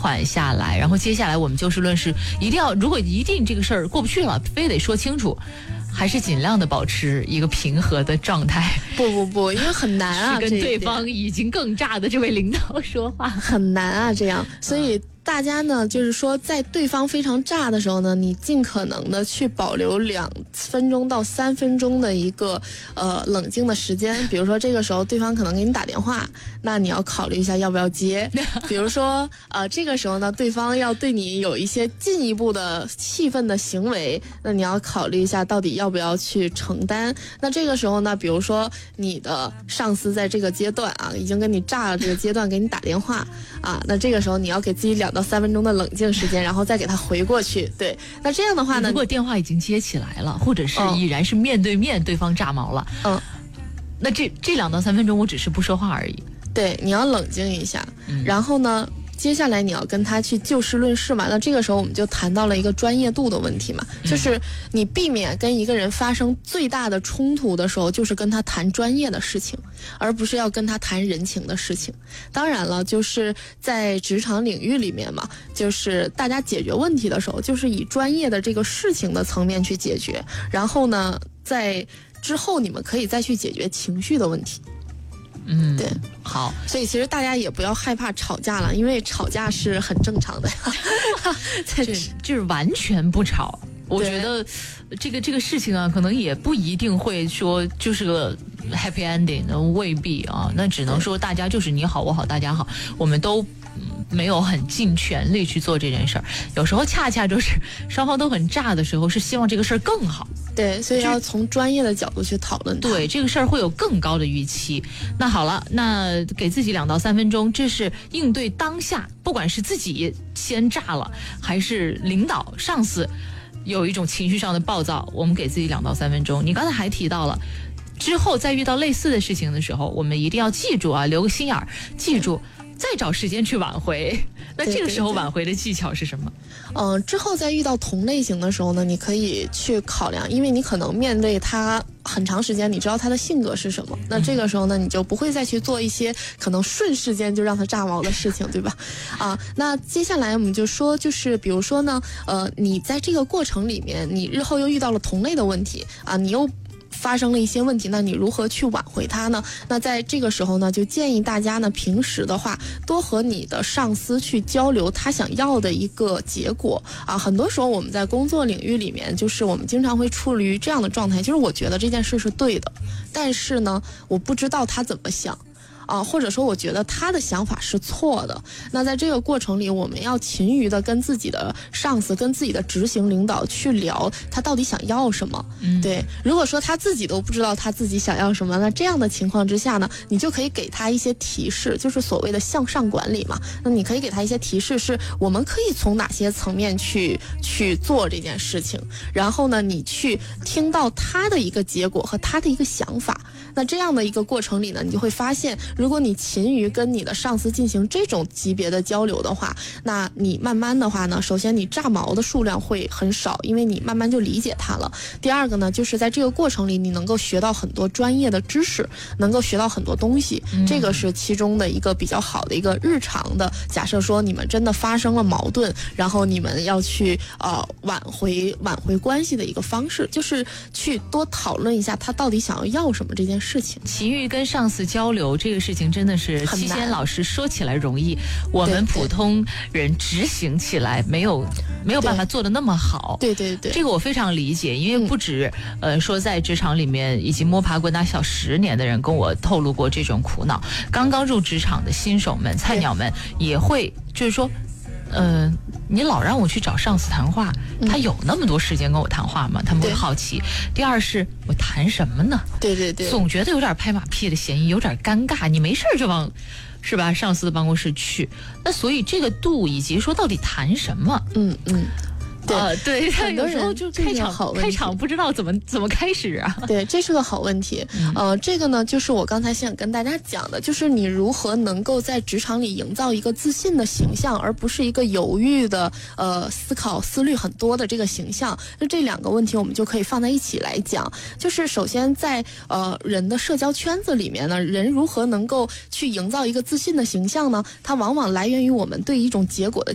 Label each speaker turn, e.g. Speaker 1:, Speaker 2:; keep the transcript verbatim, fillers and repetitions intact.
Speaker 1: 缓下来，然后接下来我们就事论事，一定要如果一定这个事儿过不去了，非得说清楚。还是尽量的保持一个平和的状态。
Speaker 2: 不不不，因为很难啊，
Speaker 1: 是跟对方已经更炸的这位领导说话，
Speaker 2: 很难啊，这样，所以。大家呢，就是说，在对方非常炸的时候呢，你尽可能的去保留两分钟到三分钟的一个呃冷静的时间。比如说，这个时候对方可能给你打电话，那你要考虑一下要不要接。比如说，呃，这个时候呢，对方要对你有一些进一步的气愤的行为，那你要考虑一下到底要不要去承担。那这个时候呢，比如说你的上司在这个阶段啊，已经跟你炸了这个阶段给你打电话啊，那这个时候你要给自己两到三分钟的冷静时间，然后再给他回过去。对，那这样的话呢，
Speaker 1: 如果电话已经接起来了，或者是已然是面对面对方炸毛了，嗯，那这这两到三分钟我只是不说话而已。
Speaker 2: 对，你要冷静一下，嗯、然后呢，接下来你要跟他去就事论事嘛。那这个时候我们就谈到了一个专业度的问题嘛，嗯、就是你避免跟一个人发生最大的冲突的时候，就是跟他谈专业的事情，而不是要跟他谈人情的事情。当然了，就是在职场领域里面嘛，就是大家解决问题的时候，就是以专业的这个事情的层面去解决，然后呢，在之后你们可以再去解决情绪的问题。
Speaker 1: 嗯，
Speaker 2: 对，
Speaker 1: 好，
Speaker 2: 所以其实大家也不要害怕吵架了，因为吵架是很正常的呀。
Speaker 1: 这就是完全不吵，我觉得这个这个事情啊，可能也不一定会说就是个 happy ending， 未必啊，那只能说大家就是你好我好大家好，我们都没有很尽全力去做这件事儿。有时候恰恰就是双方都很炸的时候，是希望这个事儿更好。
Speaker 2: 对，所以要从专业的角度去讨论它。
Speaker 1: 对，这个事儿会有更高的预期。那好了，那给自己两到三分钟，这是应对当下，不管是自己先炸了，还是领导上司有一种情绪上的暴躁，我们给自己两到三分钟。你刚才还提到了，之后再遇到类似的事情的时候，我们一定要记住啊，留个心眼儿，记住。再找时间去挽回，那这个时候挽回的技巧是什么？
Speaker 2: 嗯、呃，之后在遇到同类型的时候呢，你可以去考量，因为你可能面对他很长时间，你知道他的性格是什么，那这个时候呢，你就不会再去做一些可能瞬时间就让他炸毛的事情，对吧？啊，那接下来我们就说，就是比如说呢，呃，你在这个过程里面，你日后又遇到了同类的问题啊，你又发生了一些问题，那你如何去挽回它呢？那在这个时候呢，就建议大家呢，平时的话多和你的上司去交流他想要的一个结果啊。很多时候我们在工作领域里面，就是我们经常会处于这样的状态，就是我觉得这件事是对的，但是呢，我不知道他怎么想。啊，或者说我觉得他的想法是错的。那在这个过程里，我们要勤于的跟自己的上司、跟自己的执行领导去聊，他到底想要什么。嗯，对。如果说他自己都不知道他自己想要什么，那这样的情况之下呢，你就可以给他一些提示，就是所谓的向上管理嘛。那你可以给他一些提示，是我们可以从哪些层面去去做这件事情，然后呢，你去听到他的一个结果和他的一个想法。那这样的一个过程里呢，你就会发现，如果你勤于跟你的上司进行这种级别的交流的话，那你慢慢的话呢，首先你炸毛的数量会很少，因为你慢慢就理解它了。第二个呢，就是在这个过程里，你能够学到很多专业的知识，能够学到很多东西，嗯、这个是其中的一个比较好的一个日常的。假设说你们真的发生了矛盾，然后你们要去呃挽回挽回关系的一个方式，就是去多讨论一下他到底想要要什么这件事。事情，
Speaker 1: 勤于跟上司交流这个事情真的是七仙老师说起来容易，我们普通人执行起来没有没有办法做得那么好。
Speaker 2: 对对对，
Speaker 1: 这个我非常理解，因为不止、嗯、呃说在职场里面已经摸爬滚打小十年的人跟我透露过这种苦恼，刚刚入职场的新手们、菜鸟们也会，就是说。呃，你老让我去找上司谈话，嗯、他有那么多时间跟我谈话吗？他们会好奇。第二是我谈什么呢？
Speaker 2: 对对对，
Speaker 1: 总觉得有点拍马屁的嫌疑，有点尴尬。你没事就往是吧上司的办公室去，那所以这个度以及说到底谈什么？
Speaker 2: 嗯嗯。对、
Speaker 1: 呃、对，
Speaker 2: 很多
Speaker 1: 人就开场开场不知道怎么怎么开始啊。
Speaker 2: 对，这是个好问题。嗯、呃，这个呢，就是我刚才想跟大家讲的，就是你如何能够在职场里营造一个自信的形象，而不是一个犹豫的、呃思考思虑很多的这个形象。那这两个问题我们就可以放在一起来讲。就是首先在呃人的社交圈子里面呢，人如何能够去营造一个自信的形象呢？它往往来源于我们对一种结果的